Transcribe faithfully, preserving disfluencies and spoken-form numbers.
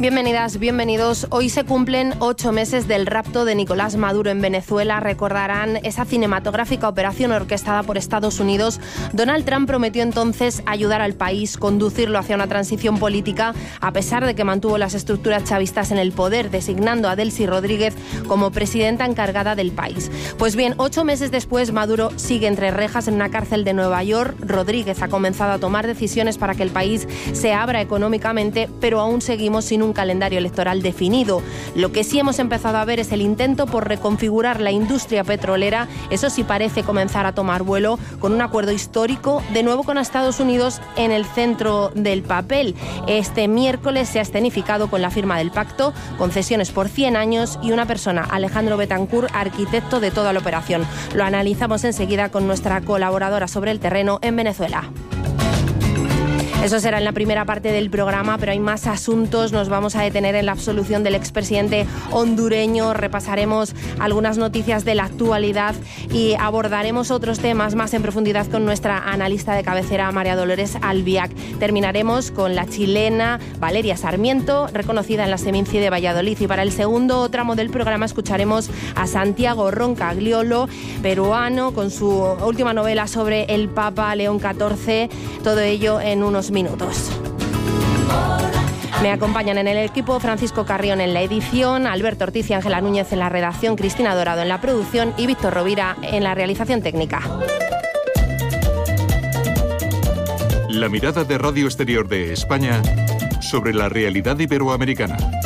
Bienvenidas, bienvenidos. Hoy se cumplen ocho meses del rapto de Nicolás Maduro en Venezuela. Recordarán esa cinematográfica operación orquestada por Estados Unidos. Donald Trump prometió entonces ayudar al país, conducirlo hacia una transición política, a pesar de que mantuvo las estructuras chavistas en el poder, designando a Delcy Rodríguez como presidenta encargada del país. Pues bien, ocho meses después, Maduro sigue entre rejas en una cárcel de Nueva York. Rodríguez ha comenzado a tomar decisiones para que el país se abra económicamente, pero aún seguimos sin un calendario electoral definido. Lo que sí hemos empezado a ver es el intento por reconfigurar la industria petrolera. Eso sí parece comenzar a tomar vuelo, con un acuerdo histórico, de nuevo con Estados Unidos en el centro del papel. Este miércoles se ha escenificado con la firma del pacto, concesiones por cien años y una persona, Alejandro Betancourt, arquitecto de toda la operación. Lo analizamos enseguida con nuestra colaboradora sobre el terreno en Venezuela. Eso será en la primera parte del programa, pero hay más asuntos. Nos vamos a detener en la absolución del expresidente hondureño, repasaremos algunas noticias de la actualidad y abordaremos otros temas más en profundidad con nuestra analista de cabecera, María Dolores Albiac. Terminaremos con la chilena Valeria Sarmiento, reconocida en la Seminci de Valladolid. Y para el segundo tramo del programa escucharemos a Santiago Roncagliolo, peruano, con su última novela sobre el Papa León catorce. Todo ello en unos minutos. Me acompañan en el equipo Francisco Carrión en la edición, Alberto Ortiz y Ángela Núñez en la redacción, Cristina Dorado en la producción y Víctor Rovira en la realización técnica. La mirada de Radio Exterior de España sobre la realidad iberoamericana.